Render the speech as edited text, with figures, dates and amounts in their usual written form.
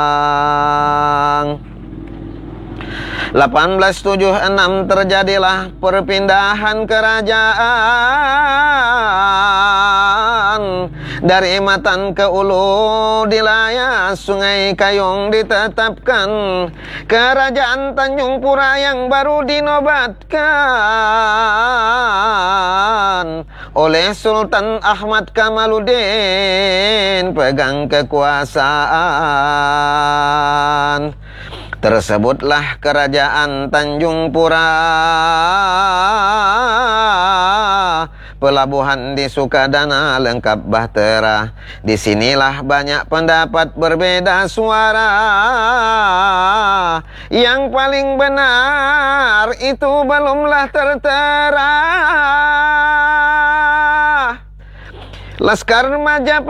1876 terjadilah perpindahan kerajaan dari Matan ke Ulu. Di layar Sungai Kayong ditetapkan kerajaan Tanjung Pura yang baru dinobatkan oleh Sultan Ahmad Kamaluddin pegang kekuasaan. Tersebutlah kerajaan Tanjung Pura, pelabuhan di Sukadana lengkap bahtera. Disinilah banyak pendapat berbeda suara. Yang paling benar itu belumlah tertera. Laskar Majapahit